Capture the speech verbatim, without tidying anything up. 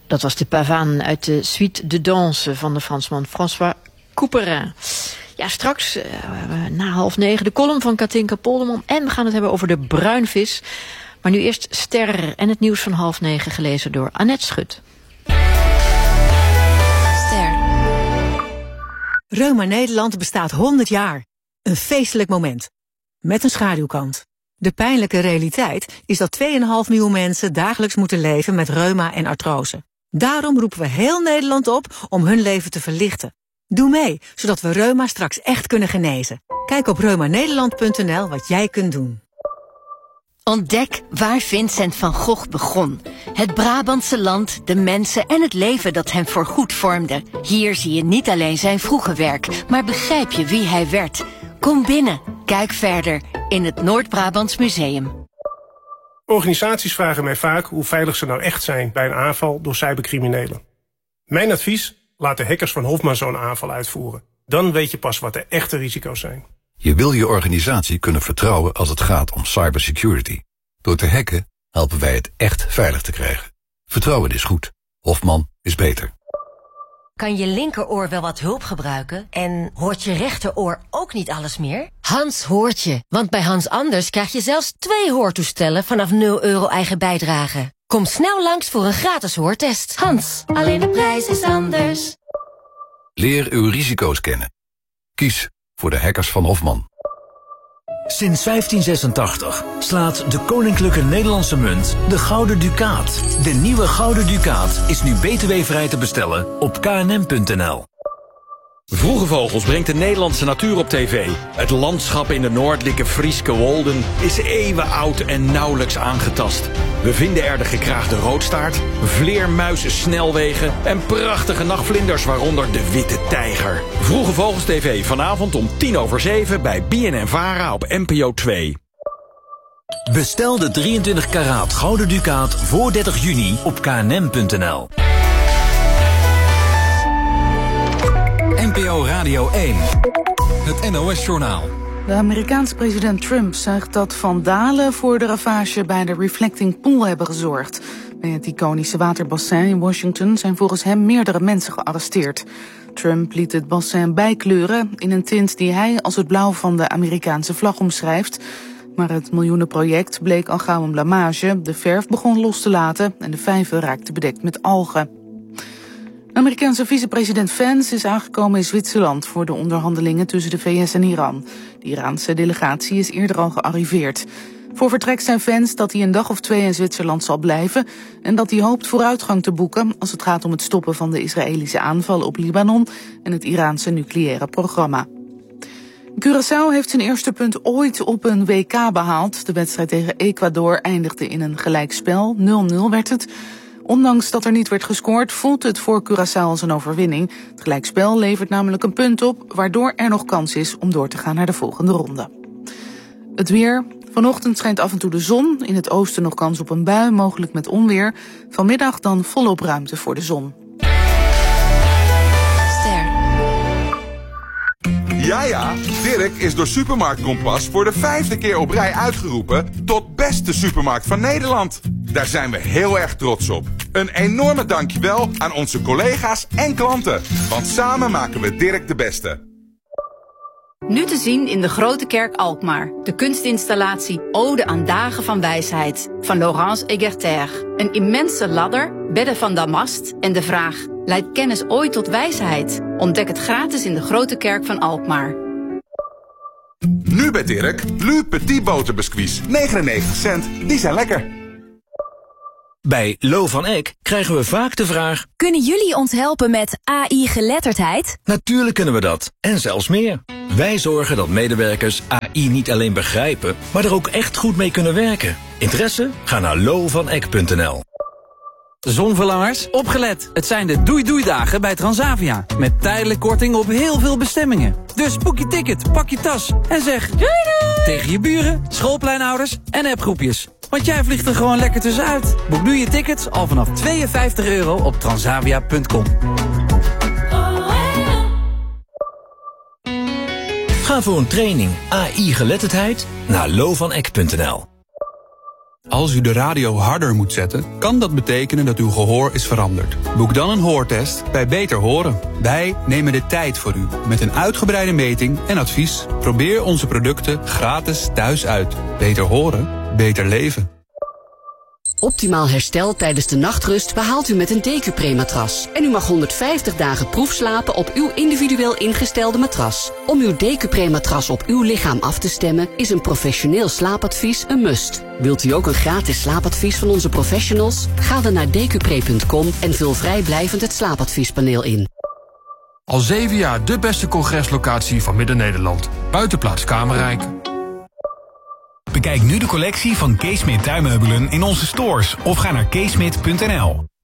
Dat was de pavane uit de suite de danse van de Fransman François Couperin. Ja, straks uh, na half negen de column van Katinka Polderman. En we gaan het hebben over de bruinvis. Maar nu eerst Ster en het nieuws van half negen gelezen door Annette Schut. Ster. Reuma Nederland bestaat honderd jaar. Een feestelijk moment. Met een schaduwkant. De pijnlijke realiteit is dat twee komma vijf miljoen mensen dagelijks moeten leven met reuma en artrose. Daarom roepen we heel Nederland op om hun leven te verlichten. Doe mee, zodat we reuma straks echt kunnen genezen. Kijk op reuma nederland punt n l wat jij kunt doen. Ontdek waar Vincent van Gogh begon. Het Brabantse land, de mensen en het leven dat hem voorgoed vormde. Hier zie je niet alleen zijn vroege werk, maar begrijp je wie hij werd. Kom binnen, kijk verder in het Noord-Brabants Museum. Organisaties vragen mij vaak hoe veilig ze nou echt zijn bij een aanval door cybercriminelen. Mijn advies: laat de hackers van Hofman zo'n aanval uitvoeren. Dan weet je pas wat de echte risico's zijn. Je wil je organisatie kunnen vertrouwen als het gaat om cybersecurity. Door te hacken helpen wij het echt veilig te krijgen. Vertrouwen is goed. Hofman is beter. Kan je linkeroor wel wat hulp gebruiken? En hoort je rechteroor ook niet alles meer? Hans hoort je, want bij Hans Anders krijg je zelfs twee hoortoestellen vanaf nul euro eigen bijdrage. Kom snel langs voor een gratis hoortest. Hans, alleen de prijs is anders. Leer uw risico's kennen. Kies voor de hackers van Hofman. Sinds vijftien zesentachtig slaat de Koninklijke Nederlandse Munt de Gouden Ducaat. De nieuwe Gouden Ducaat is nu B T W-vrij te bestellen op k n m punt n l. Vroege Vogels brengt de Nederlandse natuur op tv. Het landschap in de noordelijke Frieske Wolden is eeuwenoud en nauwelijks aangetast. We vinden er de gekraagde roodstaart, vleermuizen, snelwegen en prachtige nachtvlinders, waaronder de witte tijger. Vroege Vogels T V vanavond om tien over zeven bij B N N Vara op N P O twee. Bestel de drieëntwintig karaat Gouden Ducaat voor dertig juni op k n m punt n l. N P O Radio één. Het N O S-journaal. De Amerikaanse president Trump zegt dat vandalen voor de ravage bij de Reflecting Pool hebben gezorgd. Bij het iconische waterbassin in Washington zijn volgens hem meerdere mensen gearresteerd. Trump liet het bassin bijkleuren in een tint die hij als het blauw van de Amerikaanse vlag omschrijft. Maar het miljoenenproject bleek al gauw een blamage. De verf begon los te laten en de vijver raakte bedekt met algen. Amerikaanse vicepresident Vance is aangekomen in Zwitserland voor de onderhandelingen tussen de V S en Iran. De Iraanse delegatie is eerder al gearriveerd. Voor vertrek zei Vance dat hij een dag of twee in Zwitserland zal blijven en dat hij hoopt vooruitgang te boeken als het gaat om het stoppen van de Israëlische aanval op Libanon en het Iraanse nucleaire programma. Curaçao heeft zijn eerste punt ooit op een W K behaald. De wedstrijd tegen Ecuador eindigde in een gelijkspel. nul nul werd het. Ondanks dat er niet werd gescoord, voelt het voor Curaçao als een overwinning. Het gelijkspel levert namelijk een punt op, waardoor er nog kans is om door te gaan naar de volgende ronde. Het weer. Vanochtend schijnt af en toe de zon. In het oosten nog kans op een bui, mogelijk met onweer. Vanmiddag dan volop ruimte voor de zon. Ster. Ja, ja, Dirk is door Supermarkt Kompas voor de vijfde keer op rij uitgeroepen tot beste supermarkt van Nederland. Daar zijn we heel erg trots op. Een enorme dankjewel aan onze collega's en klanten. Want samen maken we Dirk de beste. Nu te zien in de Grote Kerk Alkmaar. De kunstinstallatie Ode aan Dagen van Wijsheid van Laurence Egerter. Een immense ladder, bedden van damast en de vraag: leidt kennis ooit tot wijsheid? Ontdek het gratis in de Grote Kerk van Alkmaar. Nu bij Dirk, Lu Petit boterbiscuits, negenennegentig cent. Die zijn lekker. Bij Lo van Eck krijgen we vaak de vraag: kunnen jullie ons helpen met A I-geletterdheid? Natuurlijk kunnen we dat, en zelfs meer. Wij zorgen dat medewerkers A I niet alleen begrijpen, maar er ook echt goed mee kunnen werken. Interesse? Ga naar lo van eck punt n l. Zonverlangers, opgelet. Het zijn de doei-doei-dagen bij Transavia. Met tijdelijk korting op heel veel bestemmingen. Dus boek je ticket, pak je tas en zeg doei doei tegen je buren, schoolpleinouders en appgroepjes. Want jij vliegt er gewoon lekker tussenuit. Boek nu je tickets al vanaf tweeënvijftig euro op transavia punt com. Ga voor een training A I-geletterdheid naar lo van eck punt n l. Als u de radio harder moet zetten, kan dat betekenen dat uw gehoor is veranderd. Boek dan een hoortest bij Beter Horen. Wij nemen de tijd voor u met een uitgebreide meting en advies. Probeer onze producten gratis thuis uit. Beter horen, beter leven. Optimaal herstel tijdens de nachtrust behaalt u met een Decupre-matras. En u mag honderdvijftig dagen proefslapen op uw individueel ingestelde matras. Om uw Decupre-matras op uw lichaam af te stemmen is een professioneel slaapadvies een must. Wilt u ook een gratis slaapadvies van onze professionals? Ga dan naar decupre punt com en vul vrijblijvend het slaapadviespaneel in. Al zeven jaar de beste congreslocatie van Midden-Nederland. Buitenplaats Kamerrijk. Bekijk nu de collectie van Keesmit tuinmeubelen in onze stores of ga naar keesmit punt n l.